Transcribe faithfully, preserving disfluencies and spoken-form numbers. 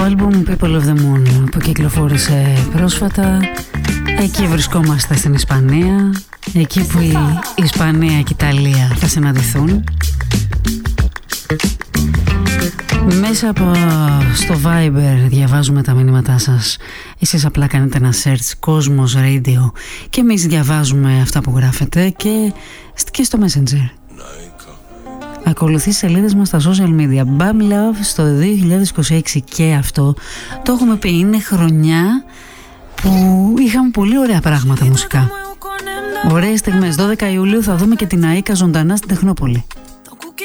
άλμπουμ People of the Moon που κυκλοφόρησε πρόσφατα. Εκεί βρισκόμαστε στην Ισπανία, εκεί που η Ισπανία και η Ιταλία θα συναντηθούν. Μέσα από στο Viber διαβάζουμε τα μηνύματά σας. Εσείς απλά κάνετε ένα search Cosmos Radio και εμείς διαβάζουμε αυτά που γράφετε και, και στο Messenger. Ακολουθεί σελίδες μας στα social media. Bam Love στο δύο χιλιάδες είκοσι έξι, και αυτό το έχουμε πει, είναι χρονιά που είχαμε πολύ ωραία πράγματα μουσικά. Ωραίες στιγμές. Δώδεκα Ιουλίου θα δούμε και την Αΐκα ζωντανά στην Τεχνόπολη.